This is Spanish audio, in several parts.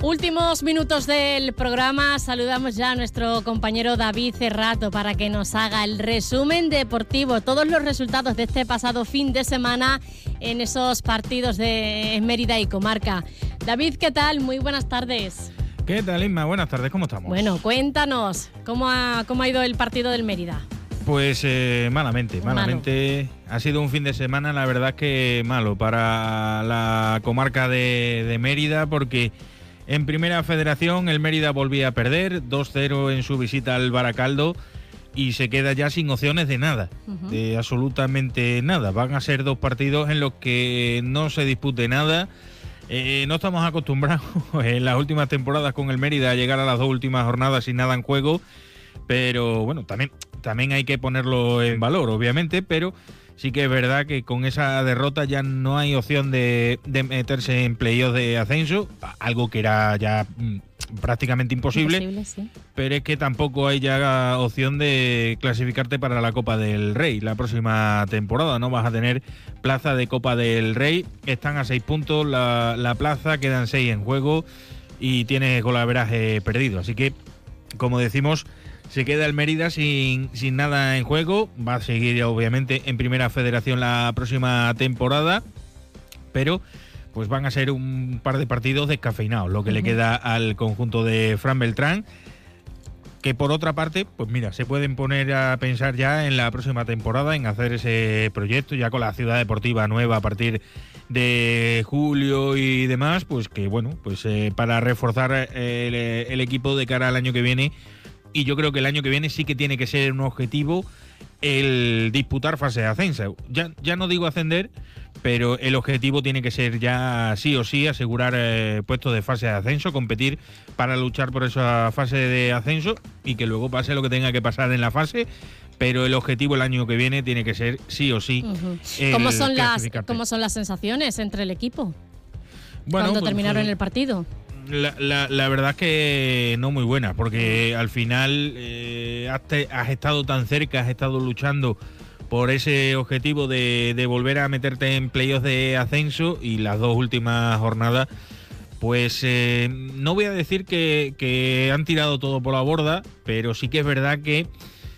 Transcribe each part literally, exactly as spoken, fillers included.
Últimos minutos del programa, saludamos ya a nuestro compañero David Cerrato para que nos haga el resumen deportivo, todos los resultados de este pasado fin de semana en esos partidos de Mérida y comarca. David, ¿qué tal? Muy buenas tardes. ¿Qué tal, Inma? Buenas tardes, ¿cómo estamos? Bueno, cuéntanos, ¿cómo ha, cómo ha ido el partido del Mérida? Pues eh, malamente, malamente. Malo. Ha sido un fin de semana, la verdad que malo para la comarca de, de Mérida, porque en Primera Federación el Mérida volvía a perder dos cero en su visita al Baracaldo y se queda ya sin opciones de nada, uh-huh. de absolutamente nada. Van a ser dos partidos en los que no se dispute nada. Eh, no estamos acostumbrados en las últimas temporadas con el Mérida a llegar a las dos últimas jornadas sin nada en juego, pero bueno, también, también hay que ponerlo en valor, obviamente, pero sí que es verdad que con esa derrota ya no hay opción de, de meterse en playoffs de ascenso, algo que era ya mm, prácticamente imposible, imposible sí. Pero es que tampoco hay ya opción de clasificarte para la Copa del Rey la próxima temporada. No vas a tener plaza de Copa del Rey, están a seis puntos la, la plaza, quedan seis en juego y tienes golaveraje perdido, así que, como decimos, se queda el Mérida sin, sin nada en juego. Va a seguir obviamente en Primera Federación la próxima temporada, pero pues van a ser un par de partidos descafeinados lo que uh-huh. le queda al conjunto de Fran Beltrán, que por otra parte, pues mira, se pueden poner a pensar ya en la próxima temporada, en hacer ese proyecto ya con la ciudad deportiva nueva a partir de julio y demás, pues que bueno, pues eh, para reforzar el, el equipo de cara al año que viene. Y yo creo que el año que viene sí que tiene que ser un objetivo el disputar fase de ascenso. Ya, ya no digo ascender, pero el objetivo tiene que ser ya sí o sí asegurar eh, puestos de fase de ascenso, competir para luchar por esa fase de ascenso y que luego pase lo que tenga que pasar en la fase. Pero el objetivo el año que viene tiene que ser sí o sí. Uh-huh. ¿Cómo son las, ¿Cómo son las sensaciones entre el equipo bueno, cuando pues, terminaron pues, el partido? La, la, la verdad es que no muy buena, porque al final eh, has, te, has estado tan cerca, has estado luchando por ese objetivo de, de volver a meterte en playoffs de ascenso y las dos últimas jornadas, pues eh, no voy a decir que, que han tirado todo por la borda, pero sí que es verdad que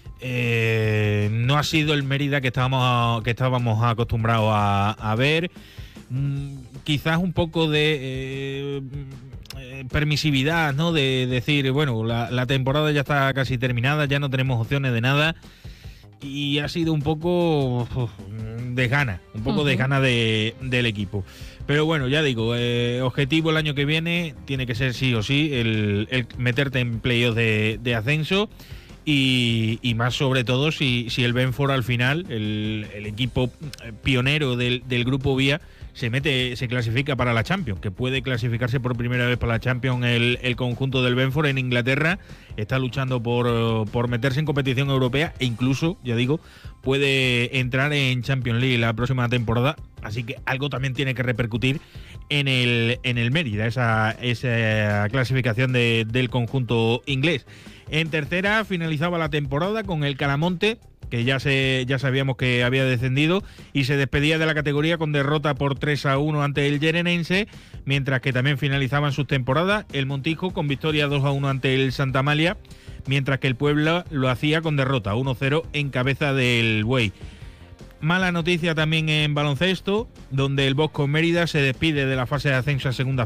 eh, no ha sido el Mérida que estábamos, que estábamos acostumbrados a, a ver. Mm, quizás un poco de eh, permisividad, ¿no? De decir, bueno, la, la temporada ya está casi terminada, ya no tenemos opciones de nada, y ha sido un poco uf, de gana, un poco uh-huh. de gana de, del equipo. Pero bueno, ya digo, eh, objetivo el año que viene tiene que ser sí o sí el, el meterte en playoffs de, de ascenso. Y, y más sobre todo si, si el Benford al final, el, el equipo pionero del, del grupo Vía, se mete, se clasifica para la Champions, que puede clasificarse por primera vez para la Champions el, el conjunto del Benford en Inglaterra, está luchando por, por meterse en competición europea e incluso, ya digo, puede entrar en Champions League la próxima temporada, así que algo también tiene que repercutir en el, en el Mérida, esa, esa clasificación de, del conjunto inglés. En tercera finalizaba la temporada con el Calamonte, que ya se ya sabíamos que había descendido y se despedía de la categoría con derrota por tres a uno ante el Yerenense, mientras que también finalizaban sus temporadas el Montijo con victoria dos a uno ante el Santa Amalia, mientras que el Puebla lo hacía con derrota uno cero en cabeza del Buey. Mala noticia también en baloncesto, donde el Bosco Mérida se despide de la fase de ascenso a segunda